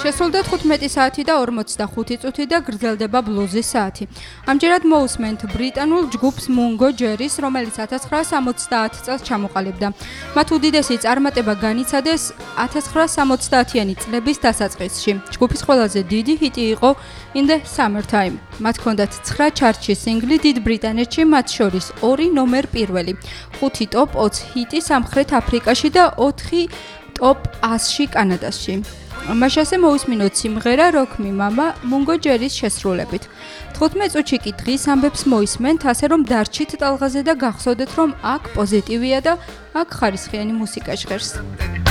შესრულდა 15 საათი და 45 წუთი და გრძელდება ბლუზის საათი. ამჯერად მოусმენთ ბრიტანულ ჯგუფს Mungo Jerry-ს, რომელიც 1970 წელს ჩამოყალიბდა. მათ უდიდესი წარმატება განიცადეს 1970-იანი წლების დასაწყისში. ჯგუფის ყველაზე დიდი ჰიტი იყო In the Summertime. მათ ჰქონდათ 9 ჩარტში სინგლი დიდ ბრიტანეთში, მათ შორის 2 ნომერ პირველი, 5 ტოპ 20 ჰიტი სამხრეთ აფრიკაში და 4 ტოპ 100-ში კანადაში. მაშასე მოვისმინოთ სიმღერა Rock Me Mama Mungo Jerry-ს შესრულებით. 15 წუთში კი დღის ამბებს მოისმენთ, ასე რომ დარჩით ტალღაზე და გახსოვდეთ, რომ აქ პოზიტივია და აქ ხარისხიანი მუსიკა ჟღერს.